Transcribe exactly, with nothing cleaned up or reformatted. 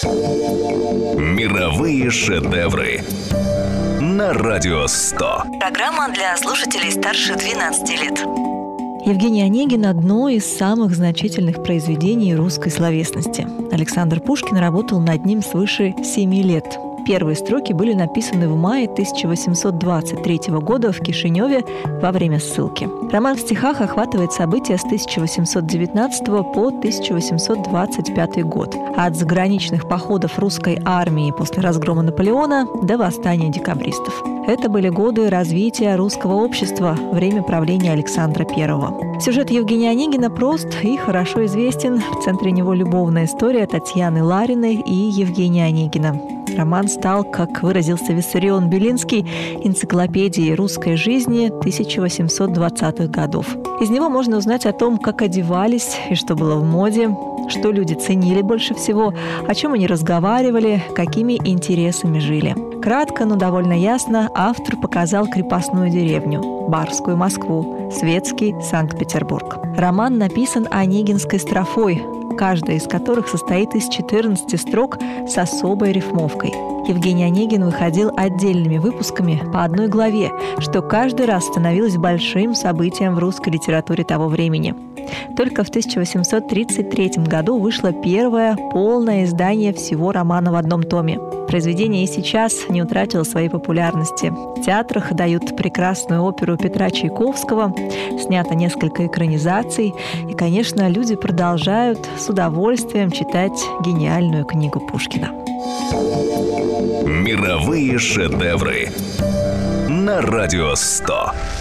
Мировые шедевры на Радио сто. Программа для слушателей старше двенадцати лет. Евгений Онегин – одно из самых значительных произведений русской словесности. Александр Пушкин работал над ним свыше семи лет. Первые строки были написаны в мае тысяча восемьсот двадцать третьего года в Кишиневе во время ссылки. Роман в стихах охватывает события с тысяча восемьсот девятнадцатого по тысяча восемьсот двадцать пятый год. От заграничных походов русской армии после разгрома Наполеона до восстания декабристов. Это были годы развития русского общества, время правления Александра Первого. Сюжет Евгения Онегина прост и хорошо известен. В центре него любовная история Татьяны Лариной и Евгения Онегина. Роман стал, как выразился Виссарион Белинский, энциклопедией русской жизни тысяча восемьсот двадцатых годов. Из него можно узнать о том, как одевались и что было в моде, что люди ценили больше всего, о чем они разговаривали, какими интересами жили. Кратко, но довольно ясно автор показал крепостную деревню, барскую Москву, светский Санкт-Петербург. Роман написан онегинской строфой, каждая из которых состоит из четырнадцати строк с особой рифмовкой. Евгений Онегин выходил отдельными выпусками по одной главе, что каждый раз становилось большим событием в русской литературе того времени. Только в тысяча восемьсот тридцать третьем году вышло первое полное издание всего романа в одном томе. Произведение и сейчас не утратило своей популярности. В театрах дают прекрасную оперу Петра Чайковского, снято несколько экранизаций, и, конечно, люди продолжают с удовольствием читать гениальную книгу Пушкина. Мировые шедевры на Радио сто.